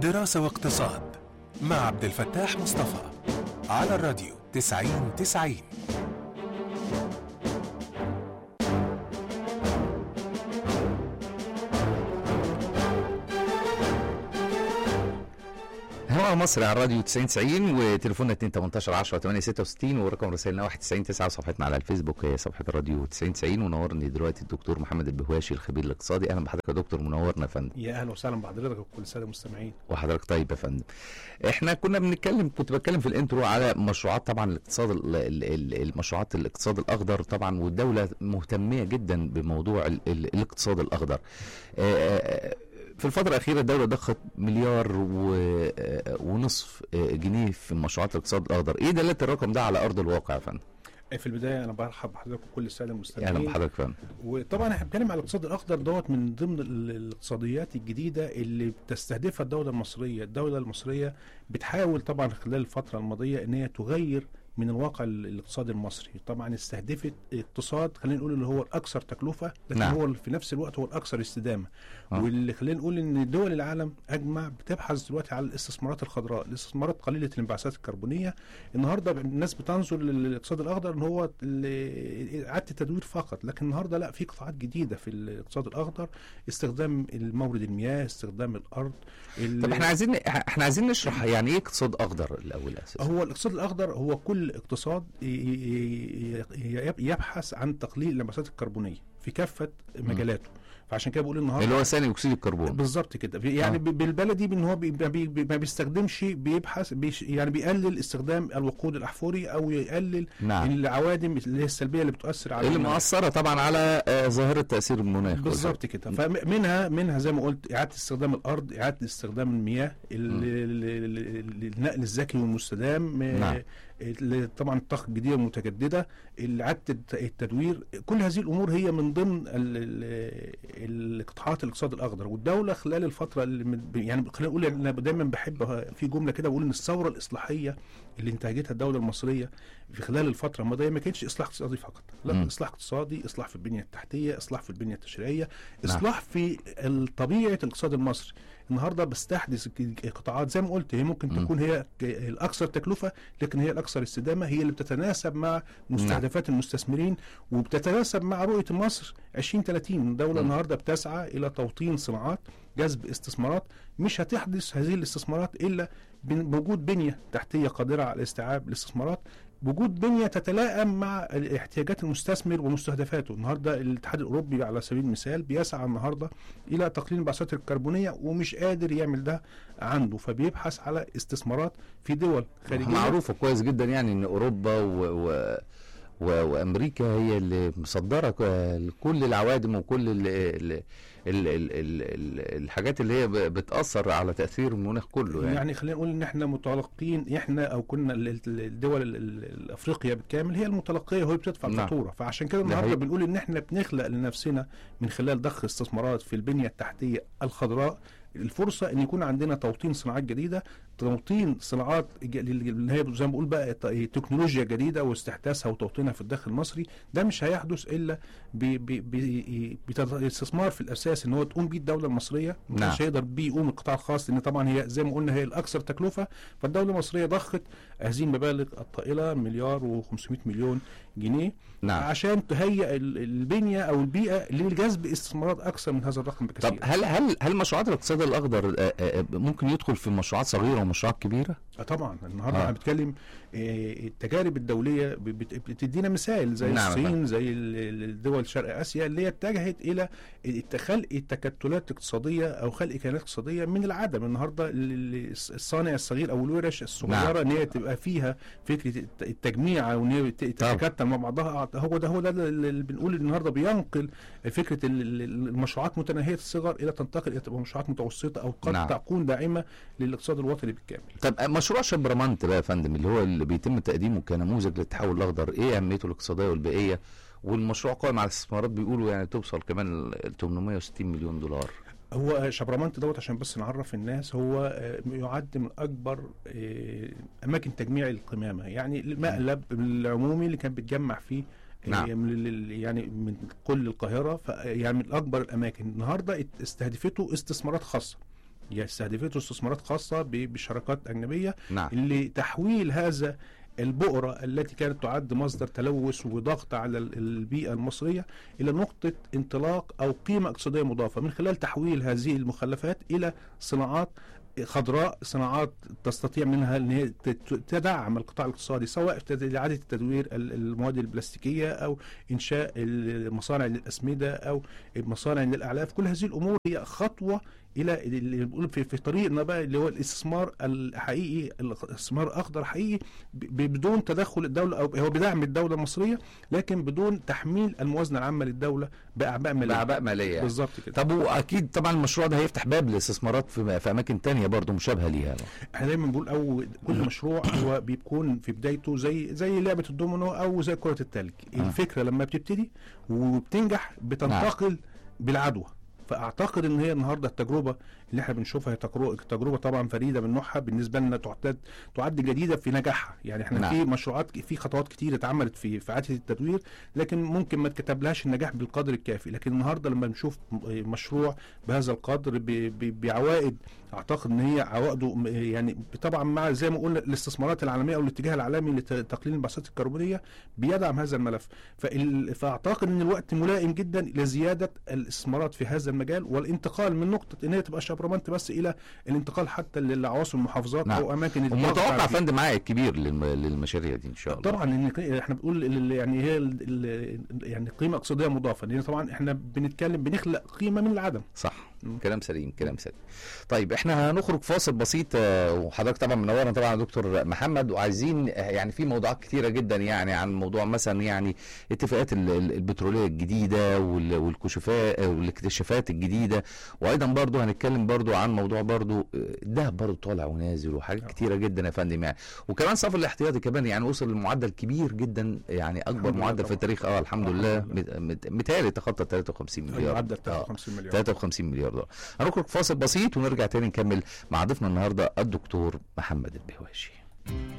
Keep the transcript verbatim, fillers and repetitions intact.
دراسة واقتصاد مع عبد الفتاح مصطفى على الراديو تسعين تسعين. هوا مصر على الراديو تسعين تسعين، وتليفوننا اتنين تمنتاشر عشرة تمانية ستة وستين، ورقم رسائلنا واحد تسعين تسعة، وصفحتنا على الفيسبوك هي صفحة الراديو تسعين تسعين. ونورني دلوقتي الدكتور محمد البهواشي الخبير الاقتصادي. اهلا بحضرتك يا دكتور، منورنا يا فندم. يا اهلا وسهلا بحضرتك وكل الساده المستمعين. وحضرتك طيب يا فندم. احنا كنا بنتكلم كنت بتكلم في الانترو على مشروعات طبعا الاقتصاد المشروعات الاقتصاد الاخضر طبعا، والدولة مهتمية جدا بموضوع ال ال الاقتصاد الاخضر. في الفترة الأخيرة الدولة ضخت مليار ونصف جنيه في مشروعات الاقتصاد الأخضر. إيه دلالة الرقم ده على أرض الواقع يا فندم؟ في البداية أنا برحب بحضرتك وكل السادة المستمعين. أهلا بحضرتك فندم. وطبعا احنا بنتكلم على الاقتصاد الأخضر دوت من ضمن الاقتصاديات الجديدة اللي بتستهدفها الدولة المصرية. الدولة المصرية بتحاول طبعا خلال الفترة الماضية إن هي تغير من الواقع الاقتصادي المصري. طبعا استهدفت اقتصاد خلينا نقول اللي هو الاكثر تكلفه، لكن نعم. هو في نفس الوقت هو الاكثر استدامه. آه. واللي خلينا نقول ان دول العالم اجمع بتبحث دلوقتي على الاستثمارات الخضراء، الاستثمارات قليله الانبعاثات الكربونيه. النهارده الناس بتنظر للاقتصاد الاخضر ان هو اعاده التدوير فقط، لكن النهارده لا، في قطاعات جديده في الاقتصاد الاخضر، استخدام المورد المياه، استخدام الارض. طب احنا عايزين احنا عايزين نشرح يعني ايه اقتصاد اخضر الاول اساسا. هو الاقتصاد الاخضر هو كل اقتصاد يبحث عن تقليل الانبعاثات الكربونيه في كافه مجالاته. فعشان كده بقول النهارده اللي هو ثاني اكسيد الكربون بالظبط كده. يعني آه. بالبلدي ان هو بي بي بي ما بيستخدمش، بيبحث بيش يعني بيقلل استخدام الوقود الاحفوري او يقلل نعم. العوادم اللي هي السلبيه اللي بتؤثر على اللي مؤثره طبعا على آه ظاهره تاثير المناخ بالظبط كده. فمنها منها زي ما قلت اعاده استخدام الارض، اعاده استخدام المياه، النقل الذكي والمستدام، نعم. طبعا الطاقه الجديده المتجدده، اعاده التدوير. كل هذه الامور هي من ضمن القطاعات الاقتصاد الاخضر. والدوله خلال الفتره اللي يعني خلينا نقول، انا دايما بحب في جمله كده بقول ان الثوره الاصلاحيه اللي انتهجتها الدوله المصريه في خلال الفتره الماضيه ما كانش اصلاح اقتصادي فقط، لا م. اصلاح اقتصادي، اصلاح في البنيه التحتيه، اصلاح في البنيه التشريعيه، اصلاح نعم. في طبيعه الاقتصاد المصري. النهارده بستحدث قطاعات زي ما قلت هي ممكن م. تكون هي الاكثر تكلفه، لكن هي الاكثر استدامه، هي اللي بتتناسب مع مستهدفات نعم. المستثمرين، وبتتناسب مع رؤيه مصر عشرين ثلاثين. الدوله م. النهارده بتسعى الى توطين صناعات، جذب استثمارات. مش هتحدث هذه الاستثمارات الا بوجود بنيه تحتيه قادره على استيعاب الاستثمارات، وجود بنيه تتلائم مع احتياجات المستثمر ومستهدفاته. النهارده الاتحاد الاوروبي على سبيل المثال بيسعى النهارده الى تقليل الانبعاثات الكربونيه ومش قادر يعمل ده عنده، فبيبحث على استثمارات في دول خارجيه. معروفه كويس جدا يعني ان اوروبا و, و... وامريكا هي اللي مصدره كل العوادم وكل ال ال ال ال ال الحاجات اللي هي بتاثر على تاثير المناخ كله. يعني, يعني خلينا نقول ان احنا متلقين، احنا او كنا الدول الافريقيه بالكامل هي المتلقيه وهي بتدفع الفاتوره. فعشان كده النهارده بنقول ان احنا بنخلق لنفسنا من خلال ضخ استثمارات في البنيه التحتيه الخضراء الفرصه ان يكون عندنا توطين صناعات جديده، توطين صناعات اللي هي زي ما بقول بقى تكنولوجيا جديده واستحداثها وتوطينها في الداخل المصري. ده مش هيحدث الا باستثمار في الاساس ان هو تقوم بيه الدوله المصريه، مش هيقدر بيه يقوم القطاع الخاص، لان طبعا هي زي ما قلنا هي الاكثر تكلفه. فالدوله المصريه ضخت هذه المبالغ الطائله مليار وخمسمائة مليون جنيه نعم. عشان تهيئ البنيه او البيئه لجذب استثمارات اكثر من هذا الرقم بكثير. طب هل هل هل مشروعات الاقتصاد الاخضر ممكن يدخل في مشروعات صغيره ومشروعات كبيره؟ طبعا النهارده انا آه. بتكلم التجارب الدوليه بتدينا مثال زي نعم الصين بقى. زي الدول شرق اسيا اللي هي اتجهت الى خلق تكتلات اقتصاديه او خلق كيانات اقتصاديه من العدم. النهارده الصانع الصغير او الورش الصغيره نعم. ان هي تبقى فيها فكره التجميع وان هي تتكتل مع بعضها. هو ده هو ده اللي بنقول النهارده بينقل فكره المشروعات متناهيه الصغر الى تنتقل الى تبقى مشروعات متوسطه او قد نعم. تكون داعمه للاقتصاد الوطني بالكامل. طب مشروع شبرمنت بقى يا فندم اللي هو اللي بيتم تقديمه كنموذج للتحول الاخضر، ايه اهميته الاقتصاديه والبيئيه؟ والمشروع قائم على استثمارات بيقولوا يعني توصل كمان ل ثمانمائة وستين مليون دولار. هو شبرمنت دوت عشان بس نعرف الناس، هو يعد من اكبر اماكن تجميع القمامه، يعني المقلب العمومي اللي كان بيتجمع فيه نعم. يعني من كل القاهره، يعني من اكبر الاماكن. النهارده استهدفته استثمارات خاصه استهدفته استثمارات خاصه بشراكات اجنبيه نعم. اللي تحويل هذا البؤرة التي كانت تعد مصدر تلوث وضغط على البيئة المصرية إلى نقطة انطلاق أو قيمة اقتصادية مضافة من خلال تحويل هذه المخلفات إلى صناعات خضراء، صناعات تستطيع منها ان هي تدعم القطاع الاقتصادي، سواء في اعاده تدوير المواد البلاستيكيه او انشاء مصانع للاسمده او مصانع للاعلاف. كل هذه الامور هي خطوه الى اللي بنقول في, في طريقنا بقى اللي هو الاستثمار الحقيقي، الاستثمار اخضر حقيقي بدون تدخل الدوله، او هو بدعم الدوله المصريه لكن بدون تحميل الموازنه العامه للدوله باعباء ماليه. باعباء ماليه بالظبط كده. طب واكيد طبعا المشروع ده هيفتح باب للاستثمارات في, في اماكن تانية برضو مشابهه ليها. احنا دايما بنقول او كل مشروع هو بيكون في بدايته زي زي لعبه الدومينو او زي كره التلج. الفكره لما بتبتدي وبتنجح بتنتقل نعم. بالعدوى. فاعتقد ان هي النهارده التجربه اللي احنا بنشوفها هي تجربه طبعا فريده من نوعها بالنسبه لنا، تعتد تعد جديده في نجاحها. يعني احنا نعم. في مشروعات في خطوات كتير اتعملت في في اعاده التدوير لكن ممكن ما اتكتبلهاش النجاح بالقدر الكافي، لكن النهارده لما بنشوف مشروع بهذا القدر بعوائد اعتقد ان هي عوائده يعني طبعا مع زي ما قلنا الاستثمارات العالميه او الاتجاه العالمي لتقليل الانبعاثات الكربونيه بيدعم هذا الملف. فاعتقد ان الوقت ملائم جدا لزياده الاستثمارات في هذا المجال والانتقال من نقطه ان هي تبقى شبرمنت بس الى الانتقال حتى للعواصم المحافظات نعم. او اماكن ومتوقع فندم معايا كبير للمشاريع دي ان شاء الله. طبعا ان احنا بنقول يعني هي يعني قيمه اقتصاديه مضافه، لان طبعا احنا بنتكلم بنخلق قيمه من العدم. صح م. كلام سليم كلام سليم. طيب احنا هنخرج فاصل بسيط وحضرتك طبعا منورنا طبعا يا دكتور محمد، وعايزين يعني في موضوعات كتيره جدا يعني عن موضوع مثلا يعني اتفاقات البتروليه الجديده والكشوفات والاكتشافات الجديده، وايضا برضو هنتكلم برضو عن موضوع برضو الذهب برضو طالع ونازل وحاجات كتيره جدا يا فندم يعني، وكمان صف الاحتياطي كمان يعني وصل لمعدل كبير جدا يعني اكبر معدل في التاريخ اه الحمد لله متهيألي تخطى ثلاثة وخمسين مليار معدل ثلاثة وخمسين مليار ثلاثة وخمسين مليار دولار. هنخرج فاصل بسيط ونرجع تاني نكمل مع ضيفنا النهارده الدكتور محمد البهواشي.